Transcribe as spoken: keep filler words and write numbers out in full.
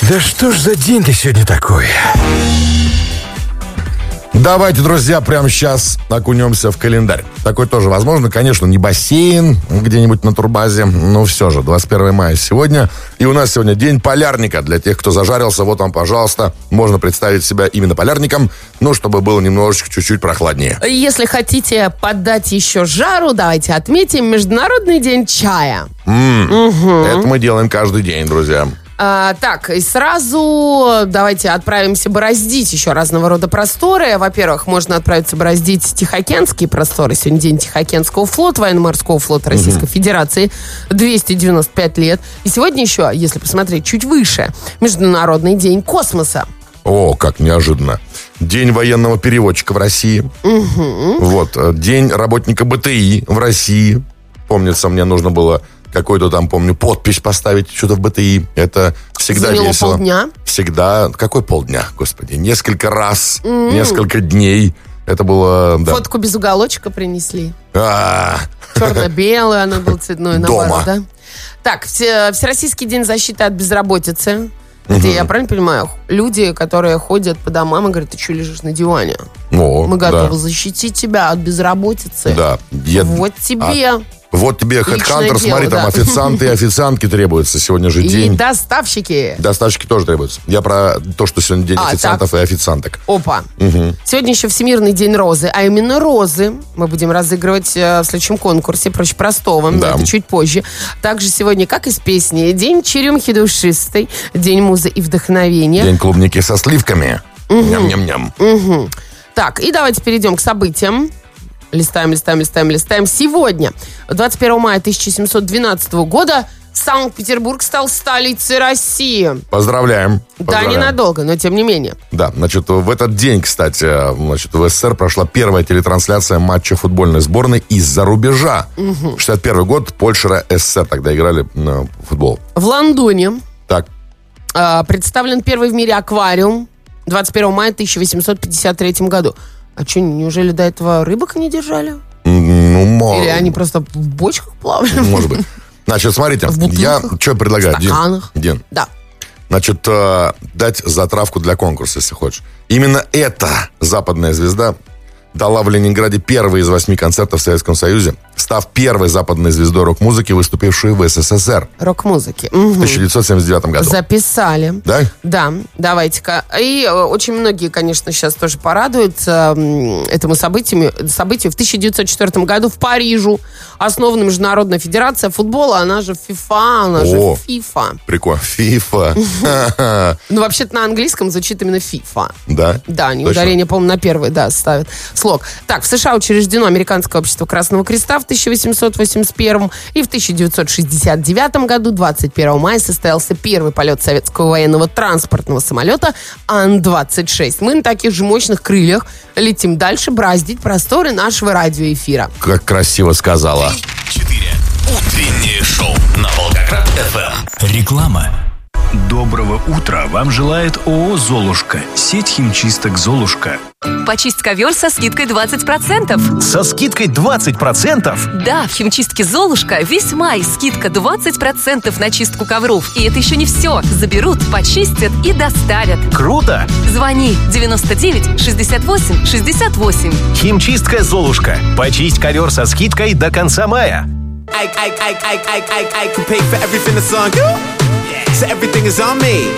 Да что ж за день-то сегодня такой? Давайте, друзья, прямо сейчас окунемся в календарь. Такой тоже возможно, конечно, не бассейн где-нибудь на турбазе, но все же, двадцать первое мая сегодня. И у нас сегодня день полярника. Для тех, кто зажарился, вот вам, пожалуйста, можно представить себя именно полярником, ну, чтобы было немножечко, чуть-чуть прохладнее. Если хотите поддать еще жару, давайте отметим Международный день чая. М-м, угу. Это мы делаем каждый день, друзья. А, так, и сразу давайте отправимся бороздить еще разного рода просторы. Во-первых, можно отправиться бороздить Тихоокеанские просторы. Сегодня день Тихоокеанского флота, военно-морского флота Российской mm-hmm. Федерации. двести девяносто пять лет. И сегодня еще, если посмотреть чуть выше, Международный день космоса. О, как неожиданно. День военного переводчика в России. Mm-hmm. Вот, день работника БТИ в России. Помнится, мне нужно было... какой-то там, помню, подпись поставить, что-то в БТИ. Это всегда Заняло весело. полдня? Всегда. Какой полдня, господи? Несколько раз, mm-hmm. несколько дней. Это было... Да. Фотку без уголочка принесли. А-а-а. Черно-белую, она была цветной. Дома. Да? Так, Всероссийский день защиты от безработицы. Это, угу. я правильно понимаю, люди, которые ходят по домам и говорят, ты что лежишь на диване? О, Мы готовы да. защитить тебя от безработицы. Да. Я... Вот тебе... А... Вот тебе HeadHunter, смотри, да. там официанты и официантки требуются сегодня же день. И доставщики. Доставщики тоже требуются. Я про то, что сегодня день а, официантов так. и официанток. Опа. Угу. Сегодня еще Всемирный день розы. А именно розы мы будем разыгрывать в следующем конкурсе. Проще простого, но да. это чуть позже. Также сегодня, как из песни, день черемухи душистой, день музы и вдохновения. День клубники со сливками. Угу. Ням-ням-ням. Угу. Так, и давайте перейдем к событиям. Листаем, листаем, листаем, листаем. Сегодня, двадцать первого мая тысяча семьсот двенадцатого года, Санкт-Петербург стал столицей России. Поздравляем. Да, Поздравляем. ненадолго, но тем не менее. Да, значит, в этот день, кстати, значит, в СССР прошла первая телетрансляция матча футбольной сборной из-за рубежа. Угу. шестьдесят первый год, Польша, СССР тогда играли на футбол. В Лондоне так. э, представлен первый в мире аквариум двадцать первого мая тысяча восемьсот пятьдесят третьем году. А что, неужели до этого рыбок не держали? Ну, может. Или они просто в бочках плавали? Может быть. Значит, смотрите, я что предлагаю? В стаканах. Дин. Да. Значит, э, дать затравку для конкурса, если хочешь. Именно эта западная звезда дала в Ленинграде первый из восьми концертов в Советском Союзе, став первой западной звездой рок-музыки, выступившей в СССР. Рок-музыки. В тысяча девятьсот семьдесят девятом году. Записали. Да? Да, давайте-ка. И очень многие, конечно, сейчас тоже порадуются этому событию. Событию в тысяча девятьсот четвёртом году в Париже основана Международная федерация футбола, она же ФИФА, она О, же ФИФА. Прикольно. ФИФА. Ну, вообще-то на английском звучит именно ФИФА. Да? Да, они ударение, по-моему, на первый, да, ставят слог. Так, в США учреждено Американское общество Красного Креста в тысяча восемьсот восемьдесят первом, и в тысяча девятьсот шестьдесят девятом году, двадцать первого мая, состоялся первый полет советского военного транспортного самолета Ан двадцать шесть. Мы на таких же мощных крыльях летим дальше бороздить просторы нашего радиоэфира. Как красиво сказала. Четыре. Утреннее шоу на Волгоград эф эм. Реклама. Доброго утра вам желает ООО «Золушка». Сеть химчисток «Золушка». Почисть ковер со скидкой двадцать процентов. Со скидкой двадцать процентов? Да, в химчистке «Золушка» весь май скидка двадцать процентов на чистку ковров. И это еще не все. Заберут, почистят и доставят. Круто! Звони девяносто девять шестьдесят восемь шестьдесят восемь. Химчистка «Золушка». Почисть ковер со скидкой до конца мая. I, I, I, I, I, I, I can pay for everything that's on you. So everything is on me.